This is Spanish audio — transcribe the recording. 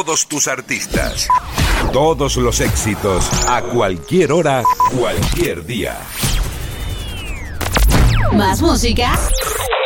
todos tus artistas. Todos los éxitos, a cualquier hora, cualquier día. Más música.